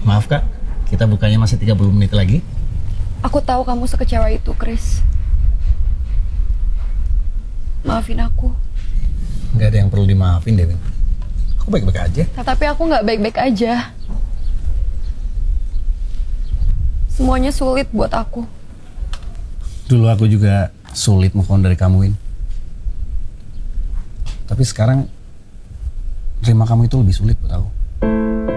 Maaf kak, kita bukanya masih 30 menit lagi. Aku tahu kamu sekecewa itu, Chris. Maafin aku. Nggak ada yang perlu dimaafin, Dewi. Aku baik-baik aja. Tapi aku nggak baik-baik aja. Semuanya sulit buat aku. Dulu aku juga sulit move on dari kamu, Win. Tapi sekarang terima kamu itu lebih sulit buat aku.